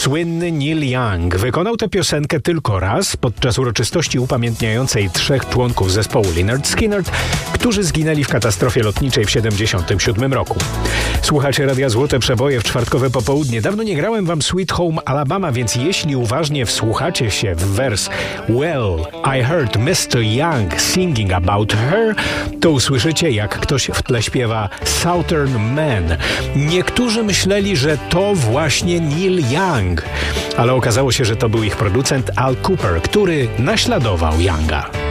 Słynny Neil Young wykonał tę piosenkę tylko raz podczas uroczystości upamiętniającej 3 członków zespołu Lynyrd Skynyrd, którzy zginęli w katastrofie lotniczej w 1977 roku. Słuchacie Radia Złote Przeboje w czwartkowe popołudnie. Dawno nie grałem wam Sweet Home Alabama, więc jeśli uważnie wsłuchacie się w wers Well, I heard Mr. Young singing about her, to usłyszycie, jak ktoś w tle śpiewa Southern Man. Niektórzy myśleli, że to właśnie Neil Young, ale okazało się, że to był ich producent Al Kooper, który naśladował Younga.